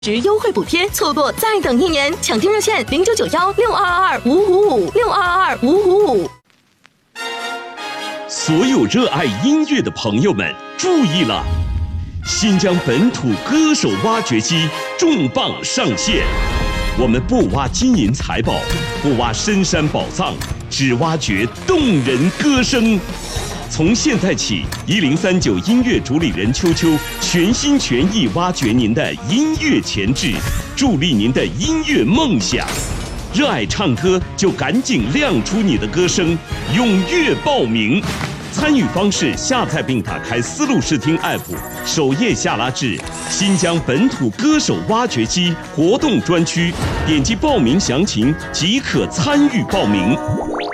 值优惠补贴，错过再等1年。抢听热线0991622555，622555。 所有热爱音乐的朋友们注意了！新疆本土歌手挖掘机重磅上线，我们不挖金银财宝，不挖深山宝藏，只挖掘动人歌声。从现在起，1039音乐主理人秋秋全心全意挖掘您的音乐潜质，助力您的音乐梦想。热爱唱歌就赶紧亮出你的歌声，踊跃报名。参与方式：下载并打开丝路视听 App， 首页下拉至新疆本土歌手挖掘机活动专区，点击报名详情即可参与报名。